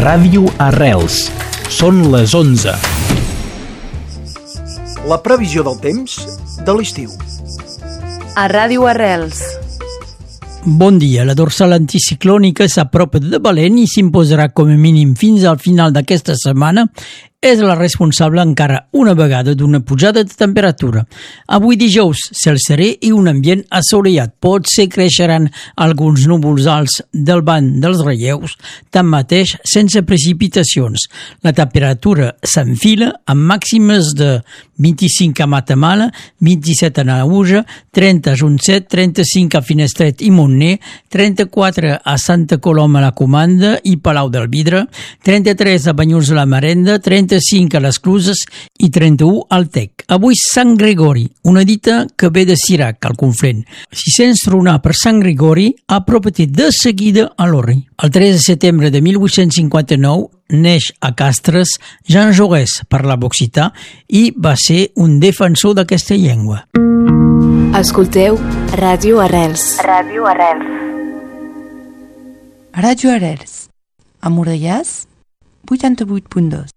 Ràdio Arrels. Són les 11. La previsió del temps de l'estiu. A Ràdio Arrels. Bon dia. La dorsal anticiclònica s'apropa de valent i s'imposarà com a mínim fins al final d'aquesta setmana. És la responsable encara una vegada d'una pujada de temperatura. Avui dijous, cel serè i un ambient assolellat. Potser creixeran alguns núvols alts del banc dels relleus, tanmateix sense precipitacions. La temperatura s'enfila amb màximes de 25 a Matamala, 27 a Naüja, 30 a Junset, 35 a Finestret i Montner, 34 a Santa Coloma a la Comanda i Palau del Vidre, 33 a Banyuls de la Marenda, 35 a les Cluses i 31 al Tec. Avui Sant Gregori, una dita que ve de Cirac, al Conflent. Si sents tronar per Sant Gregori, apropa-t'hi de seguida a l'Orri. El 3 de setembre de 1859 neix a Castres Jean Jaurès, parlava occità, i va ser un defensor d'aquesta llengua. Escolteu Ràdio Arrels. Ràdio Arrels. Ràdio Arrels. A Morellàs, 88.2.